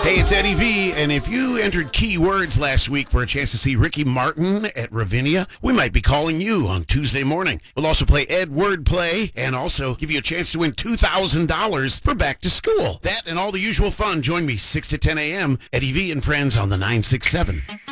Hey, it's Eddie V, and if you entered keywords last week for a chance to see Ricky Martin at Ravinia, we might be calling you on Tuesday morning. We'll also play Ed Wordplay and also give you a chance to win $2,000 for back to school. That and all the usual fun. Join me 6 to 10 a.m. Eddie V and Friends on the 967.